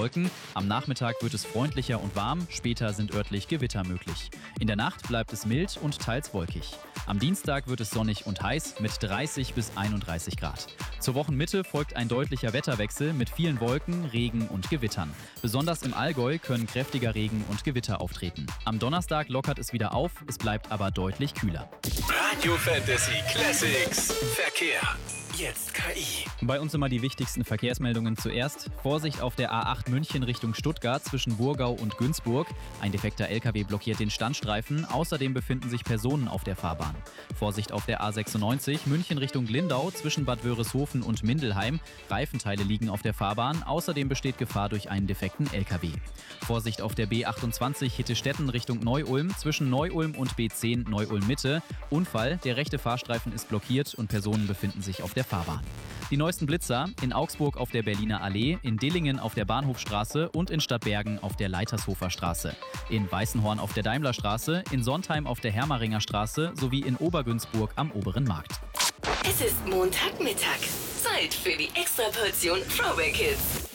Wolken. Am Nachmittag wird es freundlicher und warm, später sind örtlich Gewitter möglich. In der Nacht bleibt es mild und teils wolkig. Am Dienstag wird es sonnig und heiß mit 30 bis 31 Grad. Zur Wochenmitte folgt ein deutlicher Wetterwechsel mit vielen Wolken, Regen und Gewittern. Besonders im Allgäu können kräftiger Regen und Gewitter auftreten. Am Donnerstag lockert es wieder auf, es bleibt aber deutlich kühler. Radio Fantasy Classics Verkehr. Jetzt KI. Bei uns immer die wichtigsten Verkehrsmeldungen zuerst. Vorsicht auf der A8 München Richtung Stuttgart zwischen Burgau und Günzburg. Ein defekter LKW blockiert den Standstreifen. Außerdem befinden sich Personen auf der Fahrbahn. Vorsicht auf der A96 München Richtung Lindau zwischen Bad Wörishofen und Mindelheim. Reifenteile liegen auf der Fahrbahn. Außerdem besteht Gefahr durch einen defekten LKW. Vorsicht auf der B28 Hittestetten Richtung Neu-Ulm zwischen Neu-Ulm und B10 Neu-Ulm Mitte. Unfall, der rechte Fahrstreifen ist blockiert und Personen befinden sich auf der Fahrbahn. Die neuesten Blitzer: in Augsburg auf der Berliner Allee, in Dillingen auf der Bahnhofstraße und in Stadtbergen auf der Leitershofer Straße. In Weißenhorn auf der Daimlerstraße, in Sontheim auf der Hermaringer Straße sowie in Obergünzburg am Oberen Markt. Es ist Montagmittag. Zeit für die Extraportion Throwback Hits.